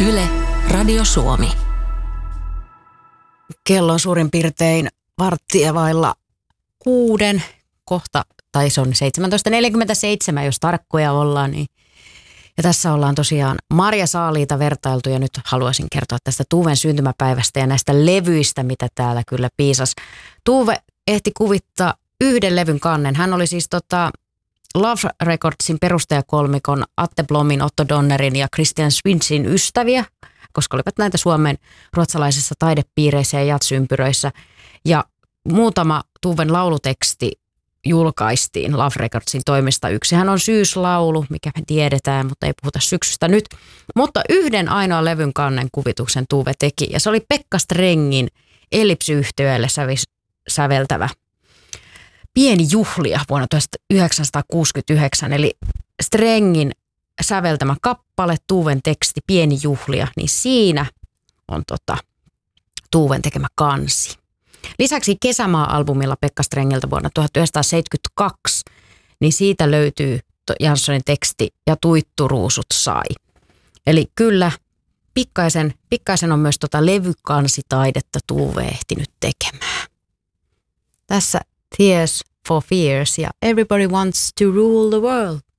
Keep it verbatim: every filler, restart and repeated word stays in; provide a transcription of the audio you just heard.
Yle, Radio Suomi. Kello on suurin piirtein varttia vailla kuuden, kohta, tai se on seitsemäntoista neljäkymmentäseitsemän, jos tarkkoja ollaan. Niin. Ja tässä ollaan tosiaan Marja Saaliita vertailtu, ja nyt haluaisin kertoa tästä Tuven syntymäpäivästä ja näistä levyistä, mitä täällä kyllä piisas. Tuve ehti kuvittaa yhden levyn kannen. Hän oli siis tota Love Recordsin perustajakolmikon Atte Blomin, Otto Donnerin ja Christian Swinsin ystäviä, koska olivat näitä Suomen ruotsalaisissa taidepiireissä ja jatsympyröissä. Ja muutama Tuven lauluteksti julkaistiin Love Recordsin toimesta. Yksihän on Syyslaulu, mikä me tiedetään, mutta ei puhuta syksystä nyt. Mutta yhden ainoa levyn kannen kuvituksen Tuve teki, ja se oli Pekka Strengin Ellipsy-yhtyeelle säveltävä Pieni juhlia vuonna tuhatyhdeksänsataakuusikymmentäyhdeksän, eli Strengin säveltämä kappale, Tuven teksti Pieni juhlia, niin siinä on tota, Tuven tekemä kansi. Lisäksi Kesämaa-albumilla Pekka Strengiltä vuonna tuhatyhdeksänsataaseitsemänkymmentäkaksi, niin siitä löytyy Janssonin teksti Ja tuitturuusut sai. Eli kyllä pikkaisen, pikkaisen on myös tota levykansitaidetta Tuve ehtinyt tekemään. Tässä Tears for Fears ja Everybody Wants to Rule the World.